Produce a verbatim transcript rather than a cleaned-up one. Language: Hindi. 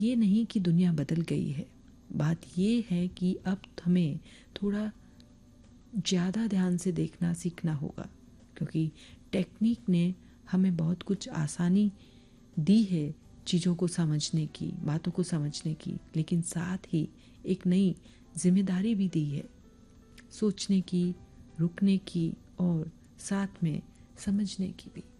ये नहीं कि दुनिया बदल गई है, बात ये है कि अब हमें थोड़ा ज़्यादा ध्यान से देखना सीखना होगा, क्योंकि टेक्निक ने हमें बहुत कुछ आसानी दी है चीज़ों को समझने की, बातों को समझने की, लेकिन साथ ही एक नई जिम्मेदारी भी दी है, सोचने की, रुकने की और साथ में समझने की भी।